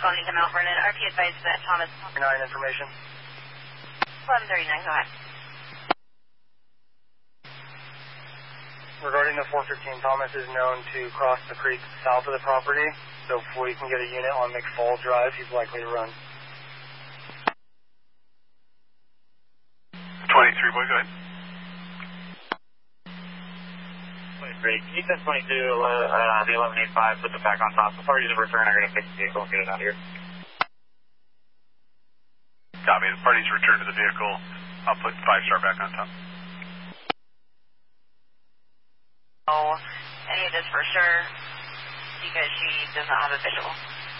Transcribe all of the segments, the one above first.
responding to Mount Vernon. RP advised that Thomas. 9 information. 1139, go ahead. Regarding the 415, Thomas is known to cross the creek south of the property, so if we can get a unit on McFall Drive, he's likely to run. 23, boy, go ahead. 23, can you send 22 the 1185, put them back on top. The parties of return are going to fix the vehicle and get it out of here. Copy, the parties return to the vehicle. I'll put 5-star back on top. Oh, any of this for sure, because she does not have a visual.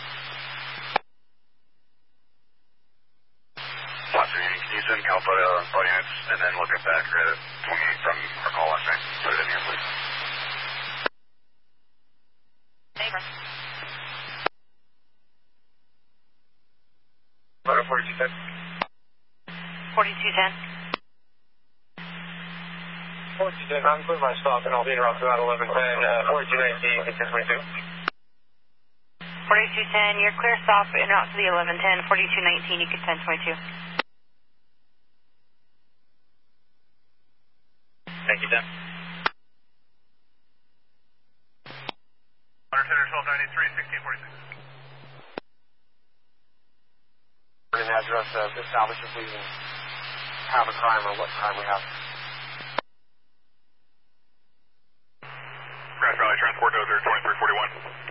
Can you send Alpha units and then look at that credit 28 from our call last night? Put it in here, please. Neighbor. Photo 4210. 4210. 4210, I'm putting my stop and I'll be around about 1110. 4219, can 1022. 4210, you're clear stop and out to the 1110. 4219, you can 1022. Thank you, Tim. 110 or 1293, 1646. We're going to address establish if we even have a crime or what crime we have. Grass Valley Transport Dozer 2341.